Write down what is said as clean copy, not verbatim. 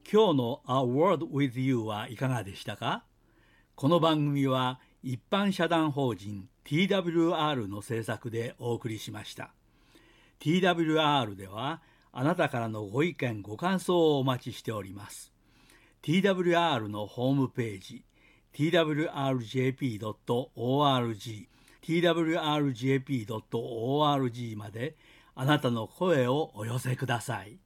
今日の A Word with You はいかがでしたか？この番組は一般社団法人 TWR の制作でお送りしました。TWR ではあなたからのご意見ご感想をお待ちしております。TWR のホームページ twrjp.org twrjp.org まであなたの声をお寄せください。